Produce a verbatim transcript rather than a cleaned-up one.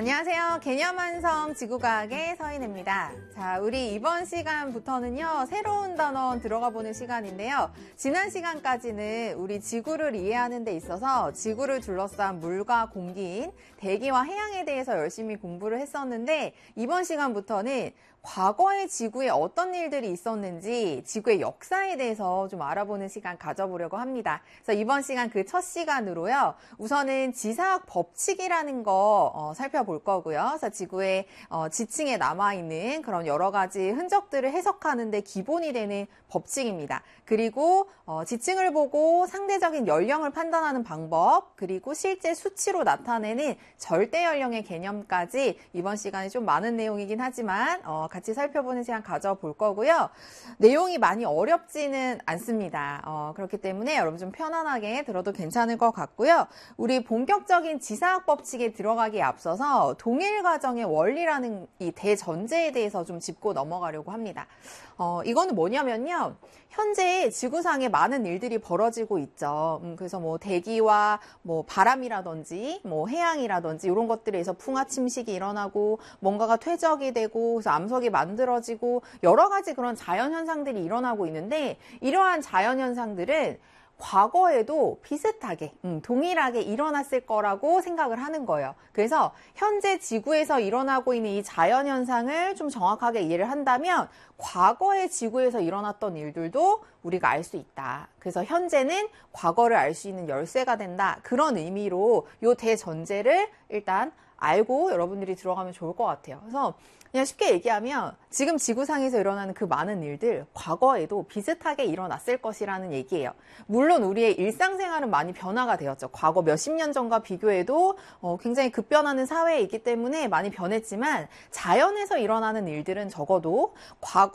안녕하세요. 개념완성 지구과학의 서인혜입니다. 자, 우리 이번 시간부터는요, 새로운 단원 들어가 보는 시간인데요. 지난 시간까지는 우리 지구를 이해하는 데 있어서 지구를 둘러싼 물과 공기인 대기와 해양에 대해서 열심히 공부를 했었는데, 이번 시간부터는 과거의 지구에 어떤 일들이 있었는지 지구의 역사에 대해서 좀 알아보는 시간 가져보려고 합니다. 그래서 이번 시간 그 첫 시간으로요. 우선은 지사학 법칙이라는 거 어, 살펴볼 거고요. 그래서 지구의 어, 지층에 남아있는 그런 여러 가지 흔적들을 해석하는 데 기본이 되는 법칙입니다. 그리고 어, 지층을 보고 상대적인 연령을 판단하는 방법, 그리고 실제 수치로 나타내는 절대 연령의 개념까지 이번 시간에 좀 많은 내용이긴 하지만 어, 같이 살펴보는 시간 가져볼 거고요. 내용이 많이 어렵지는 않습니다. 어, 그렇기 때문에 여러분 좀 편안하게 들어도 괜찮을 것 같고요. 우리 본격적인 지사학 법칙에 들어가기에 앞서서 동일 과정의 원리라는 이 대전제에 대해서 좀 짚고 넘어가려고 합니다. 어, 이거는 뭐냐면요. 현재 지구상에 많은 일들이 벌어지고 있죠. 음, 그래서 뭐 대기와 뭐 바람이라든지 뭐 해양이라든지 이런 것들에서 풍화 침식이 일어나고 뭔가가 퇴적이 되고 그래서 암석이 만들어지고 여러 가지 그런 자연 현상들이 일어나고 있는데 이러한 자연 현상들은 과거에도 비슷하게, 음, 동일하게 일어났을 거라고 생각을 하는 거예요. 그래서 현재 지구에서 일어나고 있는 이 자연현상을 좀 정확하게 이해를 한다면 과거의 지구에서 일어났던 일들도 우리가 알 수 있다. 그래서 현재는 과거를 알 수 있는 열쇠가 된다. 그런 의미로 이 대전제를 일단 알고 여러분들이 들어가면 좋을 것 같아요. 그래서 그냥 쉽게 얘기하면 지금 지구상에서 일어나는 그 많은 일들 과거에도 비슷하게 일어났을 것이라는 얘기예요. 물론 우리의 일상생활은 많이 변화가 되었죠. 과거 몇십 년 전과 비교해도 어, 굉장히 급변하는 사회에 있기 때문에 많이 변했지만 자연에서 일어나는 일들은 적어도 과거